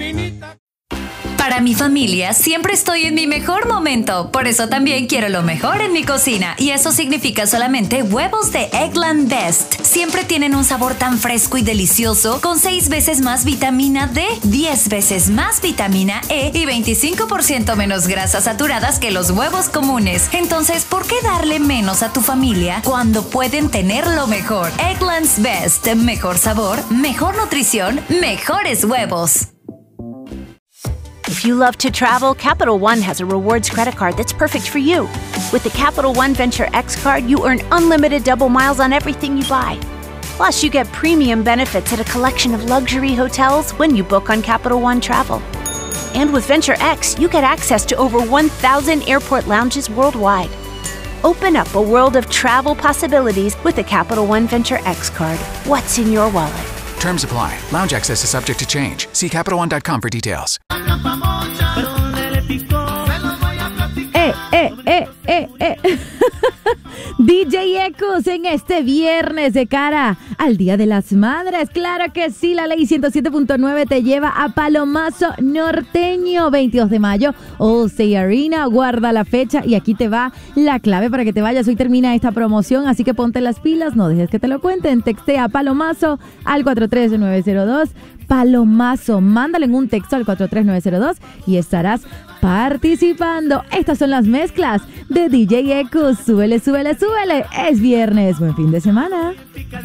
Para mi familia siempre estoy en mi mejor momento, por eso también quiero lo mejor en mi cocina, y eso significa solamente huevos de Eggland Best. Siempre tienen un sabor tan fresco y delicioso, con 6 veces más vitamina D, 10 veces más vitamina E y 25% menos grasas saturadas que los huevos comunes. Entonces, ¿por qué darle menos a tu familia cuando pueden tener lo mejor? Eggland's Best, mejor sabor, mejor nutrición, mejores huevos. If you love to travel, Capital One has a rewards credit card that's perfect for you. With the Capital One Venture X card, you earn unlimited double miles on everything you buy. Plus, you get premium benefits at a collection of luxury hotels when you book on Capital One Travel. And with Venture X, you get access to over 1,000 airport lounges worldwide. Open up a world of travel possibilities with the Capital One Venture X card. What's in your wallet? Terms apply. Lounge access is subject to change. See CapitalOne.com for details. DJ Ecos en este viernes de cara al Día de las Madres. Claro que sí, la ley 107.9 te lleva a Palomazo Norteño, 22 de mayo, Allstate Arena. Guarda la fecha y aquí te va la clave para que te vayas. Hoy termina esta promoción, así que ponte las pilas, no dejes que te lo cuenten. Textea Palomazo al 43902. Palomazo, mándale en un texto al 43902 y estarás participando. Estas son las mezclas de DJ Ecos. Súbele, súbele, súbele. Es viernes. Buen fin de semana.